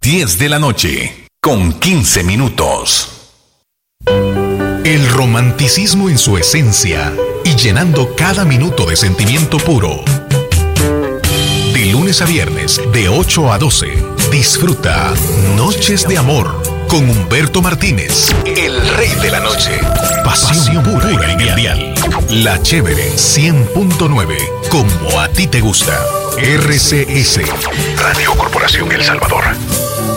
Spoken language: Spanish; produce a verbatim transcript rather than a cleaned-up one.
diez de la noche, con quince minutos. El romanticismo en su esencia y llenando cada minuto de sentimiento puro. De lunes a viernes, de ocho a doce, disfruta Noches de Amor con Humberto Martínez, el rey de la noche. Pasión, Pasión pura, pura y mundial. La Chévere cien punto nueve, como a ti te gusta. R C S, Radio Corporación El Salvador.